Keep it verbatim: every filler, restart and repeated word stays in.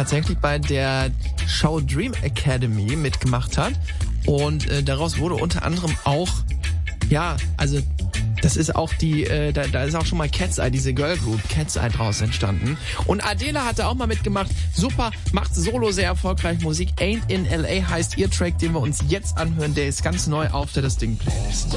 tatsächlich bei der Show Dream Academy mitgemacht hat. Und äh, daraus wurde unter anderem auch, ja, also das ist auch die, äh, da, da ist auch schon mal Cat's Eye, diese Girl Group Cat's Eye draus entstanden. Und Adele hatte auch mal mitgemacht. Super, macht solo sehr erfolgreich Musik. Ain't in L A heißt ihr Track, den wir uns jetzt anhören. Der ist ganz neu auf der Das Ding Playlist.